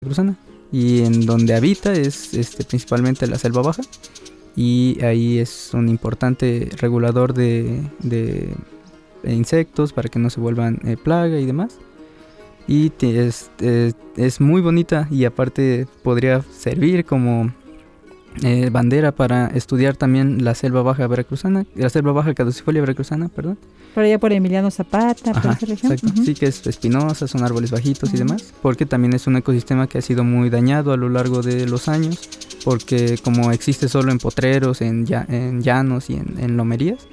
veracruzana, y en donde habita es principalmente la selva baja, y ahí es un importante regulador de insectos para que no se vuelvan plaga y demás. Y es muy bonita, y aparte podría servir como bandera para estudiar también la selva baja veracruzana, la selva baja caducifolia veracruzana, perdón. Por allá por Emiliano Zapata, por esa región. Exacto. Sí, que es espinosa, son árboles bajitos y demás, porque también es un ecosistema que ha sido muy dañado a lo largo de los años, porque como existe solo en potreros, en llanos y en lomerías,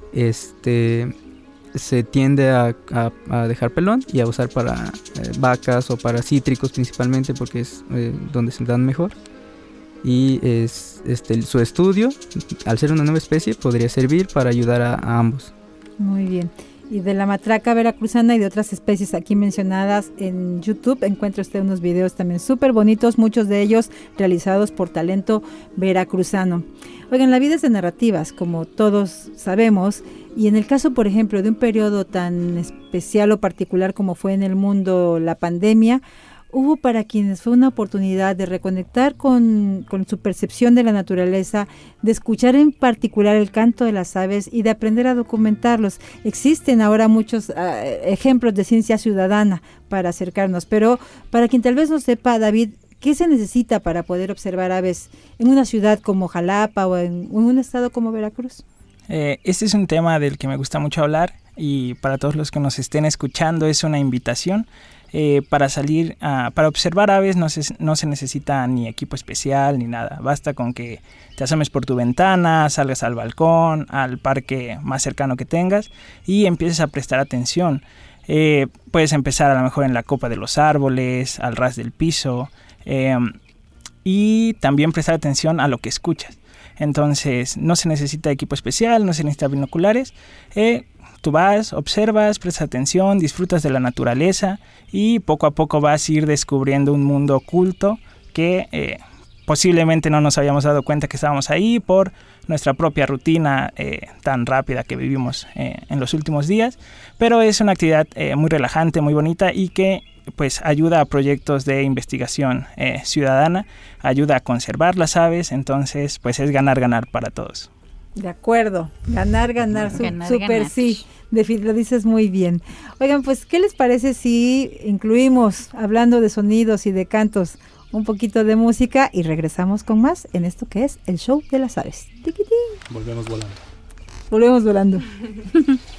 se tiende a dejar pelón y a usar para vacas o para cítricos principalmente, porque es donde se dan mejor. Y su estudio, al ser una nueva especie, podría servir para ayudar a ambos. Muy bien. Y de la matraca veracruzana y de otras especies aquí mencionadas en YouTube, encuentra usted unos videos también súper bonitos, muchos de ellos realizados por talento veracruzano. Oigan, la vida es de narrativas, como todos sabemos, y en el caso, por ejemplo, de un periodo tan especial o particular como fue en el mundo la pandemia, hubo para quienes fue una oportunidad de reconectar con su percepción de la naturaleza, de escuchar en particular el canto de las aves y de aprender a documentarlos. Existen ahora muchos ejemplos de ciencia ciudadana para acercarnos, pero para quien tal vez no sepa, David, ¿qué se necesita para poder observar aves en una ciudad como Jalapa o en un estado como Veracruz? Este es un tema del que me gusta mucho hablar, y para todos los que nos estén escuchando es una invitación. Para observar aves no se necesita ni equipo especial ni nada. Basta con que te asomes por tu ventana, salgas al balcón, al parque más cercano que tengas y empieces a prestar atención. Puedes empezar a lo mejor en la copa de los árboles, al ras del piso, y también prestar atención a lo que escuchas. Entonces no se necesita equipo especial, no se necesita binoculares. Tú vas, observas, prestas atención, disfrutas de la naturaleza y poco a poco vas a ir descubriendo un mundo oculto que posiblemente no nos habíamos dado cuenta que estábamos ahí por nuestra propia rutina tan rápida que vivimos en los últimos días. Pero es una actividad muy relajante, muy bonita y que pues ayuda a proyectos de investigación ciudadana, ayuda a conservar las aves, entonces pues es ganar para todos. De acuerdo, ganar, súper sí, lo dices muy bien. Oigan, pues, ¿qué les parece si incluimos, hablando de sonidos y de cantos, un poquito de música y regresamos con más en esto que es el show de las aves? Volvemos volando. Volvemos volando.